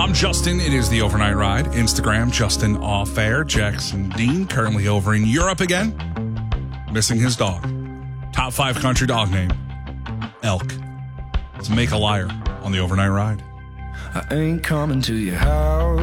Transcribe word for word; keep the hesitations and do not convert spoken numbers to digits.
I'm Justin. It is the Overnight Ride. Instagram, Justin Off Air. Jackson Dean, currently over in Europe again, missing his dog. Top five country dog name, Elk. Let's make a liar on the Overnight Ride. I ain't coming to your house.